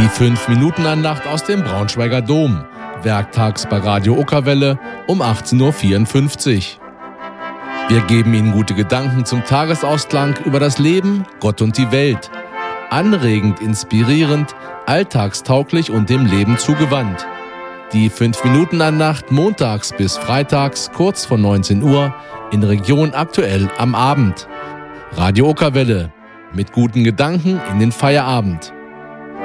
Die 5-Minuten-Andacht aus dem Braunschweiger Dom. Werktags bei Radio Okerwelle um 18.54 Uhr. Wir geben Ihnen gute Gedanken zum Tagesausklang über das Leben, Gott und die Welt. Anregend, inspirierend, alltagstauglich und dem Leben zugewandt. Die 5-Minuten-Andacht montags bis freitags kurz vor 19 Uhr in Region Aktuell am Abend. Radio Okerwelle. Mit guten Gedanken in den Feierabend.